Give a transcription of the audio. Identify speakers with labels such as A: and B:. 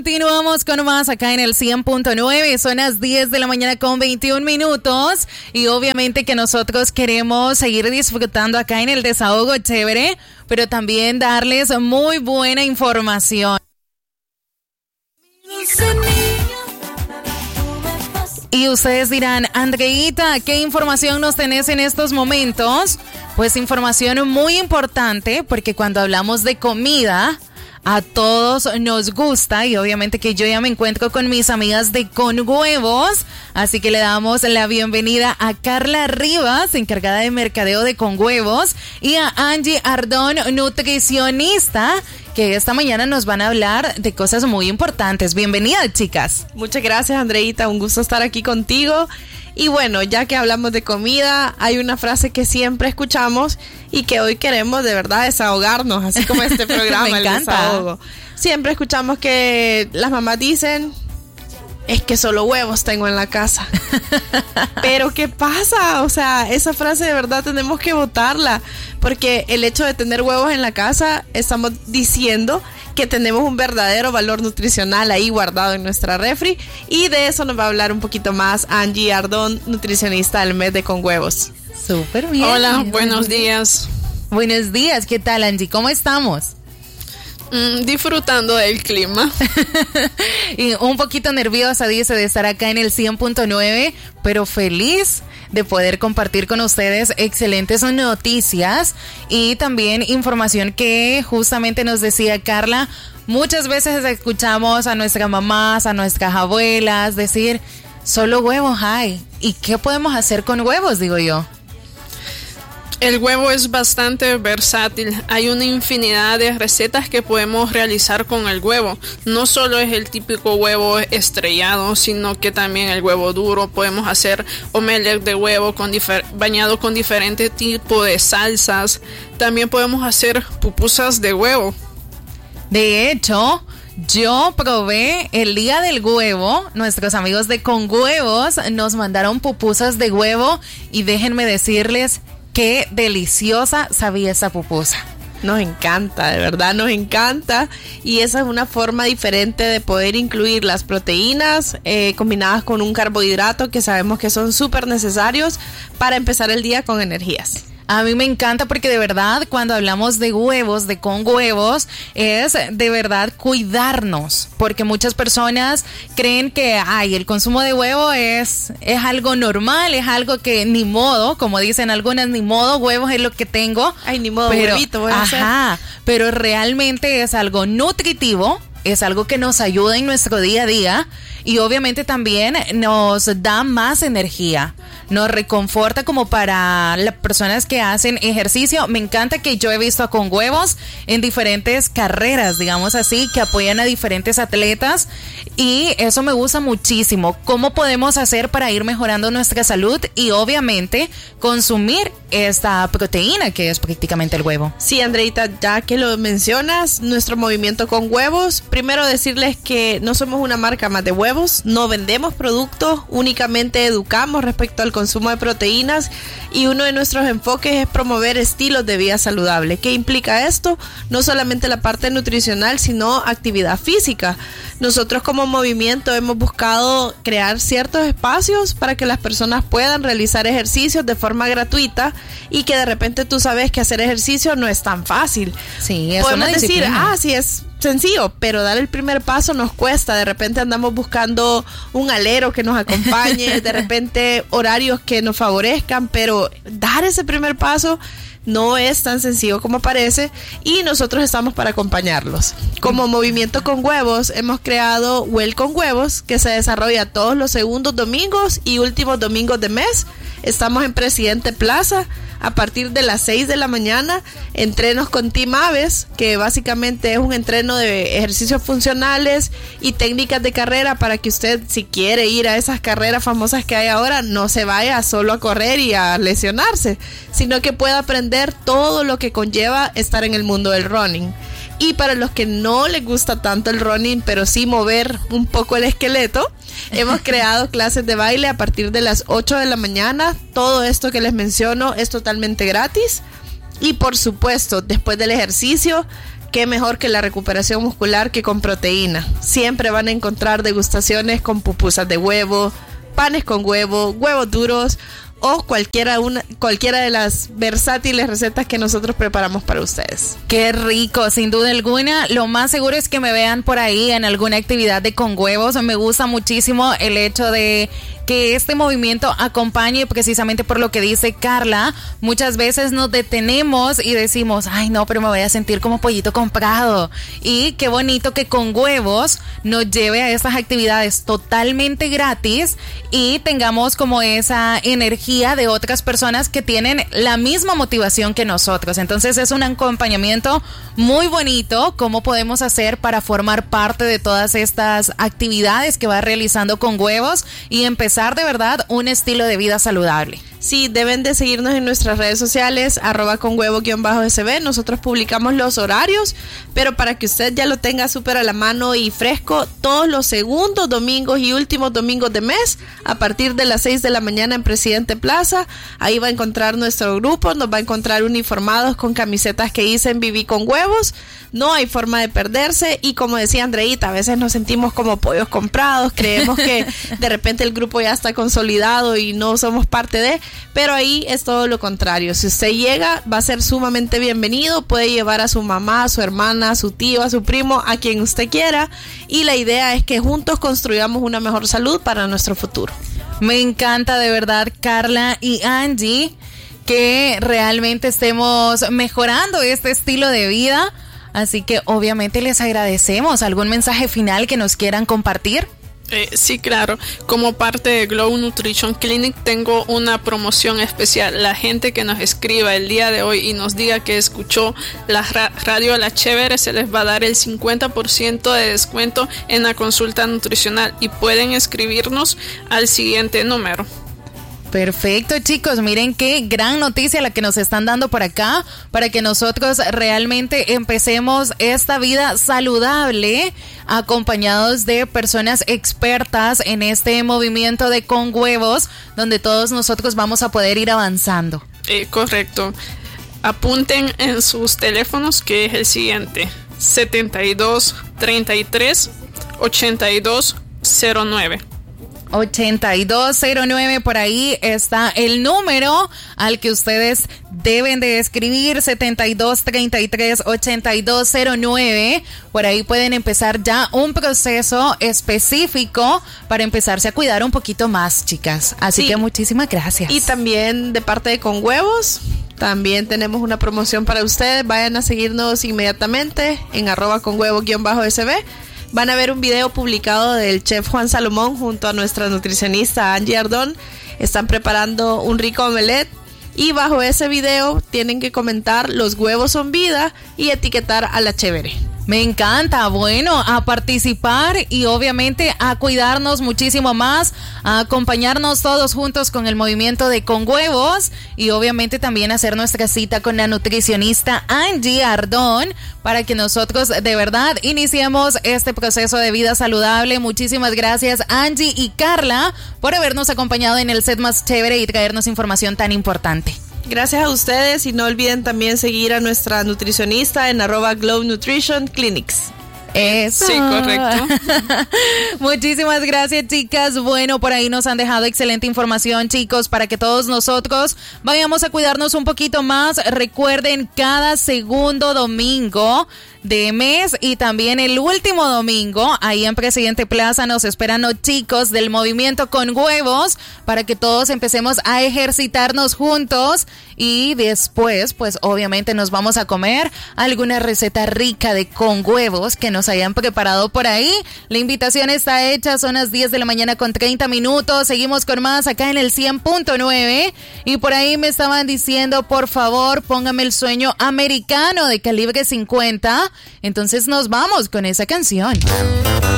A: Continuamos con más acá en el 100.9, son las 10 de la mañana con 21 minutos y obviamente que nosotros queremos seguir disfrutando acá en el desahogo chévere, pero también darles muy buena información. Y ustedes dirán, Andreita, ¿qué información nos tenés en estos momentos? Pues información muy importante porque cuando hablamos de comida, a todos nos gusta y obviamente que yo ya me encuentro con mis amigas de Con Huevos, así que le damos la bienvenida a Carla Rivas, encargada de mercadeo de Con Huevos, y a Angie Ardón, nutricionista, que esta mañana nos van a hablar de cosas muy importantes. Bienvenidas, chicas.
B: Muchas gracias, Andreita, un gusto estar aquí contigo. Y bueno, ya que hablamos de comida, hay una frase que siempre escuchamos y que hoy queremos de verdad desahogarnos, así como este programa,
A: Me encanta.
B: El desahogo. Siempre escuchamos que las mamás dicen, es que solo huevos tengo en la casa. Pero ¿qué pasa? O sea, esa frase de verdad tenemos que botarla, porque el hecho de tener huevos en la casa, estamos diciendo que tenemos un verdadero valor nutricional ahí guardado en nuestra refri, y de eso nos va a hablar un poquito más Angie Ardón, nutricionista del mes de Con Huevos.
A: Súper bien.
C: Hola, buenos días.
A: Buenos días, ¿qué tal, Angie? ¿Cómo estamos?
C: Disfrutando del clima.
A: Y un poquito nerviosa, dice, de estar acá en el 100.9, pero feliz de poder compartir con ustedes excelentes noticias y también información que justamente nos decía Carla. Muchas veces escuchamos a nuestras mamás, a nuestras abuelas decir, solo huevos hay. ¿Y qué podemos hacer con huevos, digo yo?
C: El huevo es bastante versátil. Hay una infinidad de recetas que podemos realizar con el huevo. No solo es el típico huevo estrellado, sino que también el huevo duro. Podemos hacer omelette de huevo bañado con diferentes tipos de salsas. También podemos hacer pupusas de huevo.
A: De hecho, yo probé el día del huevo. Nuestros amigos de Con Huevos nos mandaron pupusas de huevo y déjenme decirles, qué deliciosa sabía esa pupusa.
B: Nos encanta, de verdad nos encanta, y esa es una forma diferente de poder incluir las proteínas combinadas con un carbohidrato que sabemos que son súper necesarios para empezar el día con energías.
A: A mí me encanta porque de verdad cuando hablamos de huevos, de Con Huevos, es de verdad cuidarnos, porque muchas personas creen que el consumo de huevo es algo normal, es algo que ni modo, como dicen algunas, ni modo, huevos es lo que tengo.
B: Ay, ni modo, huevito voy a hacer.
A: Pero realmente es algo nutritivo, es algo que nos ayuda en nuestro día a día y obviamente también nos da más energía. Nos reconforta como para las personas que hacen ejercicio. Me encanta que yo he visto a Con Huevos en diferentes carreras, digamos así, que apoyan a diferentes atletas y eso me gusta muchísimo. ¿Cómo podemos hacer para ir mejorando nuestra salud y obviamente consumir esta proteína que es prácticamente el huevo?
B: Sí, Andreita, ya que lo mencionas, nuestro movimiento Con Huevos, primero decirles que no somos una marca más de huevos, no vendemos productos, únicamente educamos respecto al consumo de proteínas y uno de nuestros enfoques es promover estilos de vida saludable. ¿Qué implica esto? No solamente la parte nutricional, sino actividad física. Nosotros como movimiento hemos buscado crear ciertos espacios para que las personas puedan realizar ejercicios de forma gratuita y que de repente tú sabes que hacer ejercicio no es tan fácil.
A: Sí, es
B: podemos
A: una
B: decir,
A: disciplina.
B: sí es sencillo, pero dar el primer paso nos cuesta. De repente andamos buscando un alero que nos acompañe, de repente horarios que nos favorezcan, pero dar ese primer paso no es tan sencillo como parece y nosotros estamos para acompañarlos. Como movimiento Con Huevos hemos creado Well Con Huevos, que se desarrolla todos los segundos domingos y últimos domingos de mes. Estamos en Presidente Plaza a partir de las 6 de la mañana, entrenos con Team Aves, que básicamente es un entreno de ejercicios funcionales y técnicas de carrera para que usted, si quiere ir a esas carreras famosas que hay ahora, no se vaya solo a correr y a lesionarse, sino que pueda aprender todo lo que conlleva estar en el mundo del running. Y para los que no les gusta tanto el running, pero sí mover un poco el esqueleto, hemos creado clases de baile a partir de las 8 de la mañana. Todo esto que les menciono es totalmente gratis. Y por supuesto, después del ejercicio, qué mejor que la recuperación muscular que con proteína. Siempre van a encontrar degustaciones con pupusas de huevo, panes con huevo, huevos duros o cualquiera de las versátiles recetas que nosotros preparamos para ustedes.
A: Qué rico, sin duda alguna. Lo más seguro es que me vean por ahí en alguna actividad de con huevos. Me gusta muchísimo el hecho de que este movimiento acompañe, precisamente por lo que dice Carla. Muchas veces nos detenemos y decimos, ay no, pero me voy a sentir como pollito comprado. Y qué bonito que con huevos nos lleve a estas actividades totalmente gratis y tengamos como esa energía de otras personas que tienen la misma motivación que nosotros. Entonces es un acompañamiento muy bonito. ¿Cómo podemos hacer para formar parte de todas estas actividades que va realizando con huevos y empezar de verdad un estilo de vida saludable?
B: Sí, deben de seguirnos en nuestras redes sociales, @conhuevo_sb. Nosotros publicamos los horarios, pero para que usted ya lo tenga súper a la mano y fresco, todos los segundos domingos y últimos domingos de mes, a partir de las 6 de la mañana en Presidente Plaza. Ahí va a encontrar nuestro grupo, nos va a encontrar uniformados con camisetas que dicen Viví con huevos. No hay forma de perderse y como decía Andreita, a veces nos sentimos como pollos comprados, creemos que de repente el grupo ya está consolidado y no somos parte de... Pero ahí es todo lo contrario. Si usted llega, va a ser sumamente bienvenido. Puede llevar a su mamá, a su hermana, a su tío, a su primo, a quien usted quiera. Y la idea es que juntos construyamos una mejor salud para nuestro futuro.
A: Me encanta de verdad, Carla y Angie, que realmente estemos mejorando este estilo de vida. Así que obviamente les agradecemos. ¿Algún mensaje final que nos quieran compartir?
C: Sí, claro. Como parte de Glow Nutrition Clinic tengo una promoción especial. La gente que nos escriba el día de hoy y nos diga que escuchó la radio La Chévere, se les va a dar el 50% de descuento en la consulta nutricional y pueden escribirnos al siguiente número.
A: Perfecto, chicos, miren qué gran noticia la que nos están dando por acá para que nosotros realmente empecemos esta vida saludable acompañados de personas expertas en este movimiento de con huevos, donde todos nosotros vamos a poder ir avanzando.
C: Correcto. Apunten en sus teléfonos que es el siguiente: 72 33 82 09.
A: 8209, por ahí está el número al que ustedes deben de escribir, 7233-8209. Por ahí pueden empezar ya un proceso específico para empezarse a cuidar un poquito más, chicas. Así que muchísimas gracias.
B: Y también de parte de Con Huevos, también tenemos una promoción para ustedes. Vayan a seguirnos inmediatamente en @conhuevo_sb. Van a ver un video publicado del chef Juan Salomón junto a nuestra nutricionista Angie Ardón. Están preparando un rico omelette y bajo ese video tienen que comentar "los huevos son vida" y etiquetar a La Chévere.
A: Me encanta, bueno, a participar y obviamente a cuidarnos muchísimo más, a acompañarnos todos juntos con el movimiento de Con Huevos y obviamente también hacer nuestra cita con la nutricionista Angie Ardón para que nosotros de verdad iniciemos este proceso de vida saludable. Muchísimas gracias, Angie y Carla, por habernos acompañado en el set más chévere y traernos información tan importante.
B: Gracias a ustedes y no olviden también seguir a nuestra nutricionista en @Glow Nutrition Clinics.
A: Eso.
C: Sí, correcto.
A: Muchísimas gracias, chicas. Bueno, por ahí nos han dejado excelente información, chicos, para que todos nosotros vayamos a cuidarnos un poquito más. Recuerden, cada segundo domingo de mes y también el último domingo, ahí en Presidente Plaza nos esperan los chicos del movimiento Con Huevos para que todos empecemos a ejercitarnos juntos y después, pues obviamente nos vamos a comer alguna receta rica de con huevos que nos hayan preparado por ahí. La invitación está hecha, son las 10 de la mañana con 30 minutos. Seguimos con más acá en el 100.9 y por ahí me estaban diciendo, por favor, póngame el sueño americano de Calibre 50. Entonces nos vamos con esa canción.